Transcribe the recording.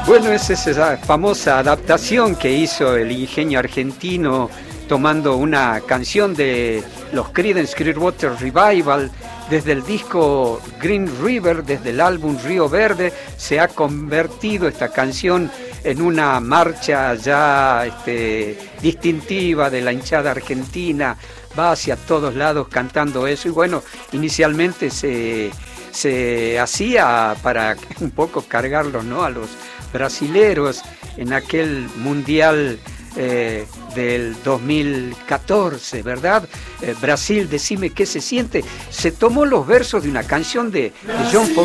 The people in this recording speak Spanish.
Bueno, es esa famosa adaptación que hizo el ingenio argentino tomando una canción de los Creedence Clearwater Revival desde el disco Green River, desde el álbum Río Verde. Se ha convertido esta canción en una marcha ya distintiva de la hinchada argentina, va hacia todos lados cantando eso, y bueno, inicialmente se hacía para un poco cargarlos, ¿no?, a los brasileros en aquel mundial del 2014, ¿verdad? Brasil, decime qué se siente. Se tomó los versos de una canción de John